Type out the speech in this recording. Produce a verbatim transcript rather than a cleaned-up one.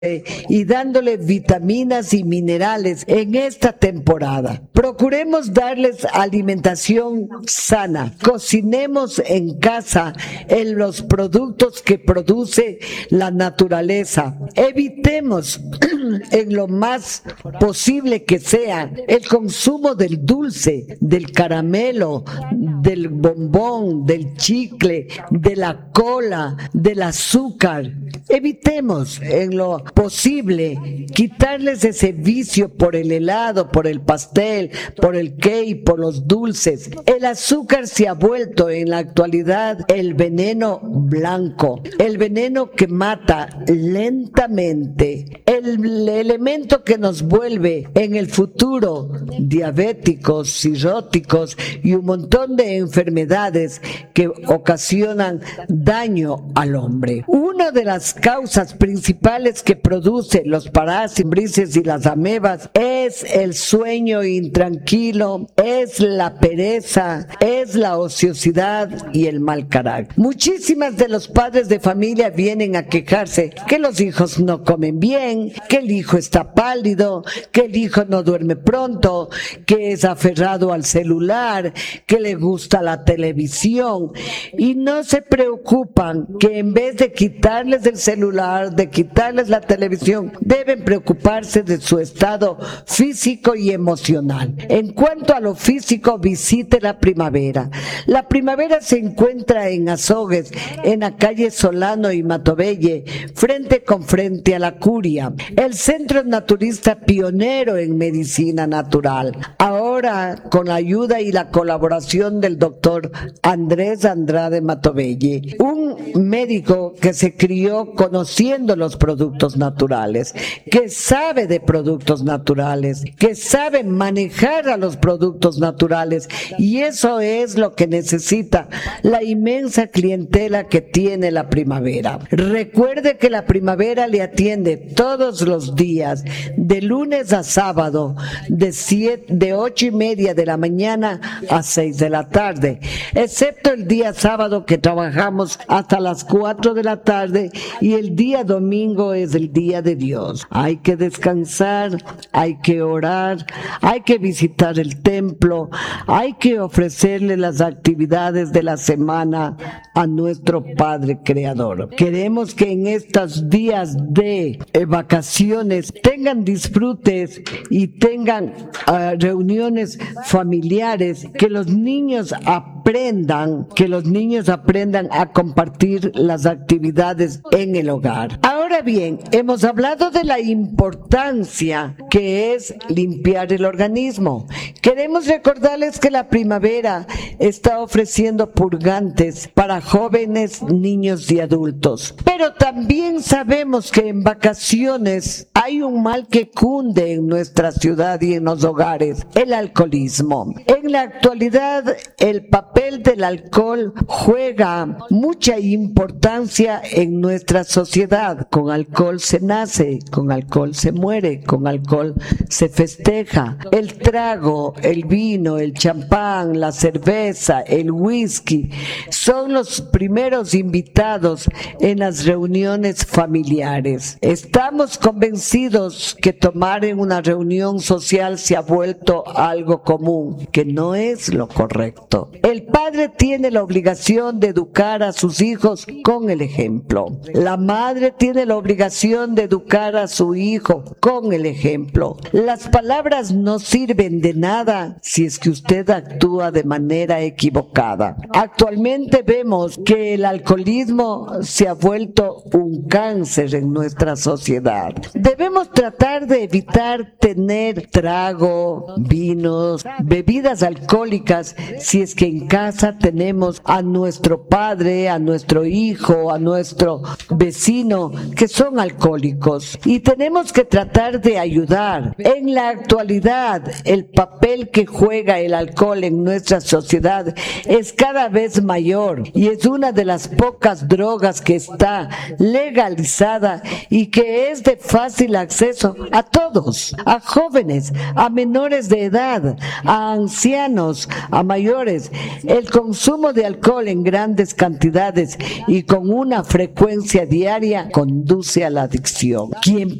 y dándole vitaminas y minerales en esta temporada. Procuremos darles alimentación sana. Cocinemos en casa en los productos que produce la naturaleza. Evitemos en lo más posible que sea el consumo del dulce, del caramelo, del bombón, del chicle, de la cola, del azúcar. Evitemos en lo posible quitarles ese vicio por el helado, por el pastel, por el cake, por los dulces. El azúcar se ha vuelto en la actualidad el veneno blanco, el veneno que mata lentamente, el elemento que nos vuelve en el futuro diabéticos, cirróticos y un montón de enfermedades que ocasionan daño al hombre. Una de las causas principales que produce los parásitos y las amebas es el sueño intranquilo, es la pereza, es la ociosidad y el mal carácter. Muchísimas de los padres de familia vienen a quejarse que los hijos no comen bien, que el hijo está pálido, que el hijo no duerme pronto, que es aferrado al celular, que le gusta la televisión, y no se preocupan que en vez de quitarles el celular, de quitarles la televisión, deben preocuparse de su estado físico y emocional. En cuanto a lo físico, visite la primavera. La primavera se encuentra en Azogues, en la calle Solano y Matobelle, frente con frente a la Curia, el centro naturista pionero en medicina natural. Ahora, con la ayuda y la colaboración del doctor Andrés Andrade Matobelle, un médico que se crió conociendo los productos naturales, que sabe de productos naturales, que sabe manejar a los productos naturales, y eso es lo que necesita la inmensa clientela que tiene la primavera. Recuerde que la primavera le atiende todos los días, de lunes a sábado, de siete, de ocho y media de la mañana a seis de la tarde, excepto el día sábado que trabajamos hasta las cuatro de la tarde, y el día domingo es el día de Dios. Hay que descansar, hay que orar, hay que visitar el templo, hay que ofrecerle las actividades de la semana a nuestro Padre Creador. Queremos que en estos días de vacaciones tengan disfrutes y tengan uh, reuniones familiares, que los niños aprendan, que los niños aprendan a compartir las actividades en el hogar. Ahora bien, hemos hablado de la importancia que es limpiar el organismo. Queremos recordarles que la primavera está ofreciendo purgantes para jóvenes, niños y adultos. Pero también sabemos que en vacaciones hay un mal que cunde en nuestra ciudad y en los hogares: el alcoholismo. En la actualidad, el papel del alcohol juega mucha importancia en nuestra sociedad. Con alcohol se nace, con alcohol se muere, con alcohol se festeja. El trago, el vino, el champán, la cerveza, el whisky son los primeros invitados en las reuniones familiares. Estamos convencidos que tomar en una reunión social se ha vuelto algo común, que no es lo correcto. El padre tiene la obligación de educar a sus hijos con el ejemplo. La madre tiene la obligación de educar a su hijo con el ejemplo. Las palabras no sirven de nada si es que usted actúa de manera equivocada. Actualmente vemos que el alcoholismo se ha vuelto un cáncer en nuestra sociedad. Debemos tratar de evitar tener trago, vinos, bebidas alcohólicas si es que en casa tenemos a nuestro padre, a nuestro hijo, a nuestro vecino que son alcohólicos, y tenemos que tratar de ayudar. En la actualidad, el papel que juega el alcohol en nuestra sociedad es cada vez mayor, y es una de las pocas drogas que está legalizada y que es de fácil acceso a todos, a jóvenes, a menores de edad, a ancianos, a mayores. El consumo de alcohol en grandes cantidades y con una frecuencia diaria conduce conduce a la adicción. Quien